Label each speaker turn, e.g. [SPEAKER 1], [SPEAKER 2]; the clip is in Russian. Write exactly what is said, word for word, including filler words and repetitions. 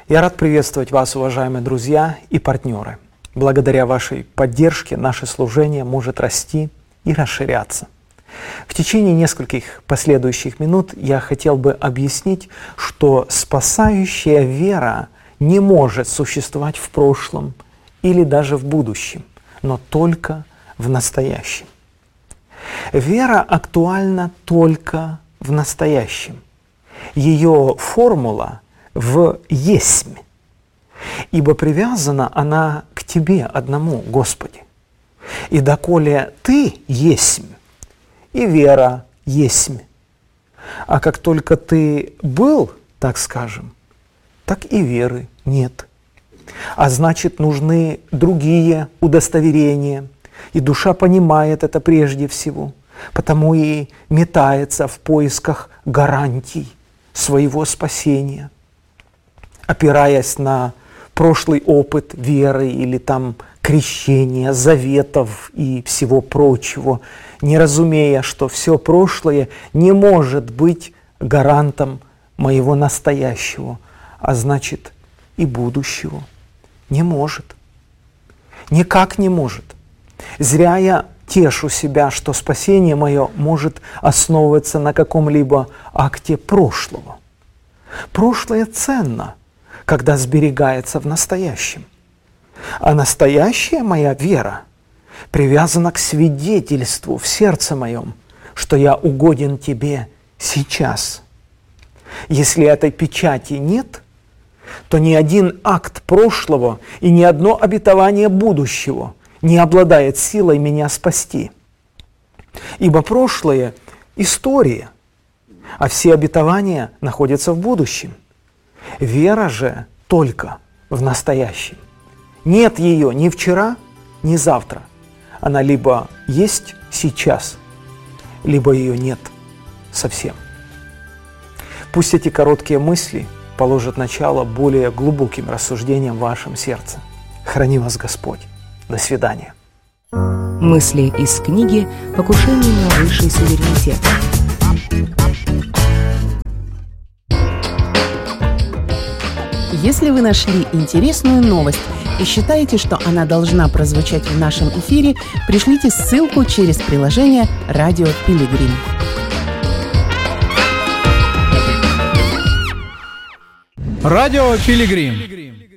[SPEAKER 1] Я рад приветствовать вас, уважаемые друзья и партнеры. Благодаря вашей поддержке наше служение может расти и расширяться. В течение нескольких последующих минут я хотел бы объяснить, что спасающая вера не может существовать в прошлом или даже в будущем, но только в настоящем. Вера актуальна только в настоящем. Ее формула в «есмь», ибо привязана она к Тебе одному, Господи. И доколе Ты есмь, и вера есмь. А как только Ты был, так скажем, так и веры нет. А значит, нужны другие удостоверения, и душа понимает это прежде всего, потому и метается в поисках гарантий своего спасения, опираясь на прошлый опыт веры или там крещения, заветов и всего прочего, не разумея, что все прошлое не может быть гарантом моего настоящего, а значит и будущего. Не может. Никак не может. Зря я тешу себя, что спасение мое может основываться на каком-либо акте прошлого. Прошлое ценно, когда сберегается в настоящем. А настоящая моя вера привязана к свидетельству в сердце моем, что я угоден Тебе сейчас. Если этой печати нет, то ни один акт прошлого и ни одно обетование будущего не обладает силой меня спасти. Ибо прошлое – история, а все обетования находятся в будущем. Вера же только в настоящем. Нет ее ни вчера, ни завтра. Она либо есть сейчас, либо ее нет совсем. Пусть эти короткие мысли положат начало более глубоким рассуждениям в вашем сердце. Храни вас Господь. До свидания.
[SPEAKER 2] Мысли из книги «Покушение на высший суверенитет».
[SPEAKER 3] Если вы нашли интересную новость и считаете, что она должна прозвучать в нашем эфире, пришлите ссылку через приложение «Радио Пилигрим».
[SPEAKER 4] Радио Пилигрим.